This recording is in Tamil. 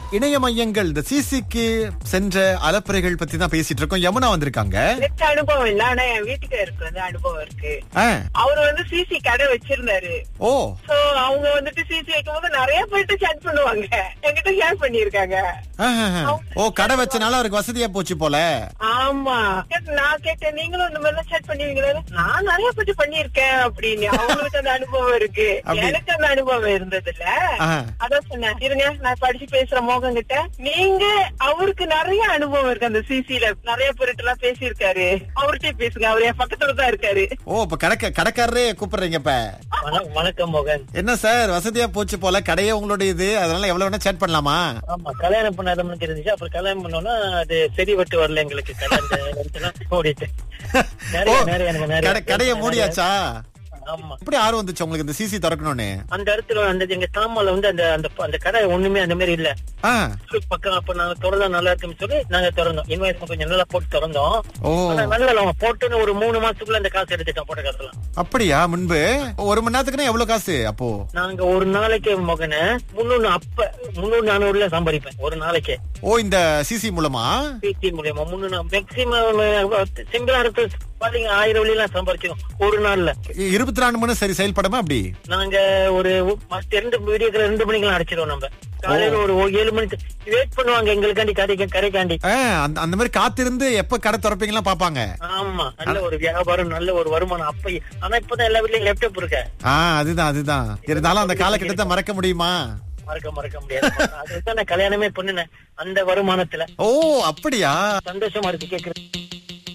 இணைய மையங்கள் இந்த சிசிக்கு சென்ற அலப்பறைகள் பத்தி தான் பேசிட்டு இருக்கோம். யமுனா வந்திருக்காங்க. எனக்கு அனுபவம் இல்ல, ஆனா என் வீட்டுக்காருக்கு வந்து அனுபவம் இருக்கு. அவரு வந்து சிசி கடை வச்சிருந்தாரு. ஓ, சோ அவங்க வந்துட்டு சிசி வைக்கும் போது நிறைய பேர்ட்டு சேட் பண்ணுவாங்க, என்கிட்ட ஷேர் பண்ணிருக்காங்க. ஓ, கடை வச்சனால அவருக்கு வசதியா போச்சு போல. ஆமா, நான் கேட்டேன், நீங்களும் இந்த மாதிரி சேட் பண்ணுவீங்களா? நான் நிறைய பேர்ட்டு பண்ணிருக்கேன் அப்படின்னு. அவங்களுக்கு அந்த அனுபவம் இருக்கு, எனக்கு அந்த அனுபவம் இருந்தது இல்ல. அதான் சொன்னேன், இருங்க நான் படிச்சு பேசுற மோகம் கிட்ட. நீங்க அவருக்கு நிறைய அனுபவம் இருக்கு, அந்த சிசில நிறைய பேர்ட்டு எல்லாம் பேசியிருக்காரு. அவர்கிட்ட பேசுங்க, அவர் என் பக்கத்துல தான் இருக்காரு. ஓ, இப்ப கடைக்காரரே கூப்பிடுறீங்க இப்ப? வணக்கம் மோகன். என்ன சார், வசதியா போச்சு போல, கடையே உங்களுடைய இது, அதனால எவ்வளவு வேணா சேட் பண்ணலாமா? ஆமா, கல்யாணம் பண்ணாதவனுக்கு இருந்துச்சு. அப்புறம் கல்யாணம் பண்ணோம்னா அது சரி விட்டு வரல எங்களுக்கு. ஓடிட்டு கடையை மூடியாச்சா? ஆமா. எப்படி ஆர்வம் வந்துச்சு உங்களுக்கு இந்த சிசி திறக்கணும்னு? அந்த இடத்துல அந்த எங்க தாமால வந்து அந்த கடை ஒண்ணுமே அந்த மாதிரி இல்ல பக்கம். அப்ப நாங்க திறந்தா நல்லா இருக்குன்னு சொல்லி நாங்க திறந்தோம். இன்வாய்ஸ் கொஞ்சம் நல்லா போட்டு திறந்தோம். நல்லா போட்டுன்னு ஒரு 3 மாசத்துக்குள்ள அந்த காசு எடுத்துட்டோம், போட்ட காசுலாம். அப்படியா? முன்பு 1 மணி நேரத்துக்குன்னா எவ்வளவு காசு அப்போ? நாங்க ஒரு நாளைக்கு மகனை 300-400 சம்பாதிப்பேன் ஒரு நாளைக்கு. ஓ, இந்த சிசி மூலமா? சிசி மூலமா 300 மேக்சிமம் சிம்பிளா இருக்கு பாத்தீங்க. 1000 வழியெல்லாம் சம்பாதிச்சோம் ஒரு நாள்ல. 24 மணி சரி செயல்படுமா? அப்படி நாங்க ஒரு 2 வீடியோக்கள் 2 மணிக்கெல்லாம் அடிச்சிடுவோம். நம்ம காலையில ஒரு 7 மணிக்கு வெயிட் பண்ணுவாங்க எங்களுக்காண்டி, கடைக்காண்டி. அந்த மாதிரி காத்திருந்து எப்ப கடை திறப்பீங்களா பாப்பாங்க. ஆமா, நல்ல ஒரு வியாபாரம், நல்ல ஒரு வருமானம் அப்ப. ஆனா இப்பதான் எல்லா வீட்லயும் லேப்டாப் இருக்கு. அதுதான் இருந்தாலும் அந்த காலகட்டத்தை மறக்க முடியுமா? மறக்க முடியாது. அதுதான் நான் கல்யாணமே பண்ணினேன் அந்த வருமானத்துல. ஓ, அப்படியா? சந்தோஷமா இருக்கு கேக்குறேன்.